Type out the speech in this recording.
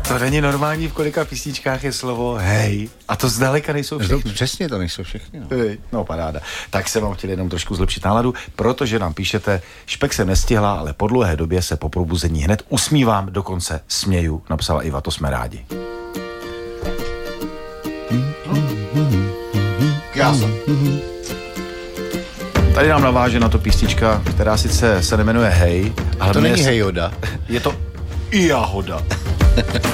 To není normální, v kolika písničkách je slovo hej. A to zdaleka nejsou všechny. Přesně, to nejsou všechny. No. No paráda. Tak jsem vám chtěl jenom trošku zlepšit náladu, protože nám píšete, Špek jsem nestihla, ale po dlouhé době se po probuzení hned usmívám, dokonce směju, napsala Iva, to jsme rádi. Krásno. Tady nám naváže na to písnička, která sice se nemenuje Hej, ale to není Hejoda. Je to i Jahoda.